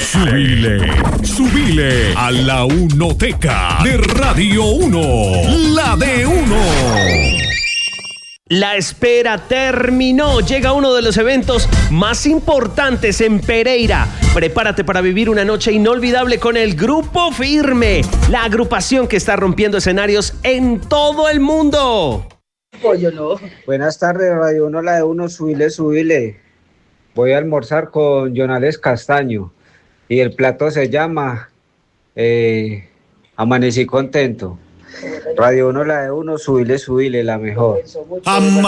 Subile a la Unoteca de Radio 1, la de 1. La espera terminó. Llega uno de los eventos más importantes en Pereira. Prepárate para vivir una noche inolvidable con el Grupo Firme, la agrupación que está rompiendo escenarios en todo el mundo. Buenas tardes, Radio 1, la de 1, subile. Voy a almorzar con Jonales Castaño y el plato se llama Amanecí Contento. Radio 1, la de 1, subile, la mejor.